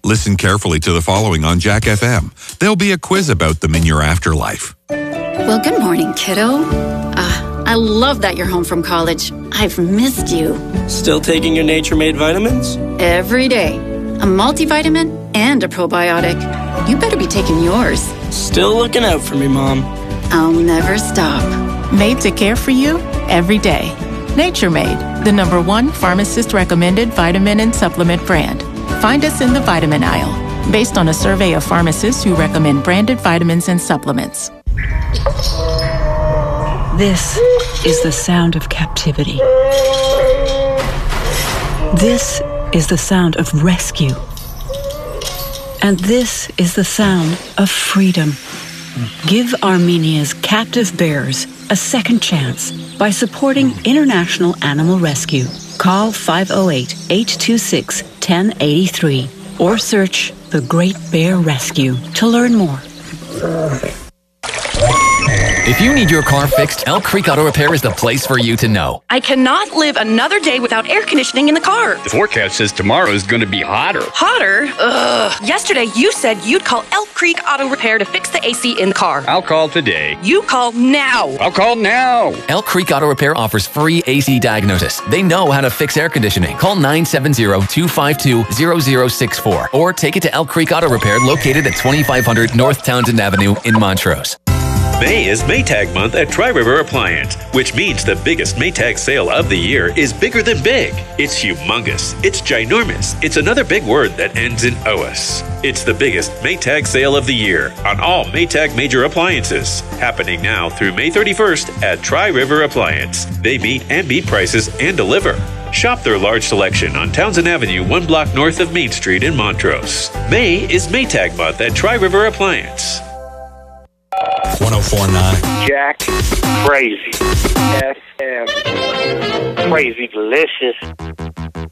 Listen carefully to the following on Jack FM. There'll be a quiz about them in your afterlife. Well, good morning, kiddo. I love that you're home from college. I've missed you. Still taking your Nature Made vitamins? Every day. A multivitamin and a probiotic. You better be taking yours. Still looking out for me, Mom. I'll never stop. Made to care for you every day. Nature Made, the #1 pharmacist-recommended vitamin and supplement brand. Find us in the vitamin aisle, based on a survey of pharmacists who recommend branded vitamins and supplements. This is the sound of captivity. This is the sound of rescue. And this is the sound of freedom. Give Armenia's captive bears a second chance by supporting International Animal Rescue. Call 508-826-1083 or search The Great Bear Rescue to learn more. If you need your car fixed, Elk Creek Auto Repair is the place for you to know. I cannot live another day without air conditioning in the car. The forecast says tomorrow is going to be hotter. Hotter? Ugh. Yesterday you said you'd call Elk Creek Auto Repair to fix the AC in the car. I'll call today. You call now. I'll call now. Elk Creek Auto Repair offers free AC diagnosis. They know how to fix air conditioning. Call 970-252-0064 or take it to Elk Creek Auto Repair located at 2500 North Townsend Avenue in Montrose. May is Maytag month at Tri-River Appliance, which means the biggest Maytag sale of the year is bigger than big. It's humongous. It's ginormous. It's another big word that ends in OS. It's the biggest Maytag sale of the year on all Maytag major appliances, happening now through May 31st at Tri-River Appliance. They meet and beat prices and deliver. Shop their large selection on Townsend Avenue, 1 block north of Main Street in Montrose. May is Maytag month at Tri-River Appliance. 104.9 Jack Crazy FM. Crazy delicious.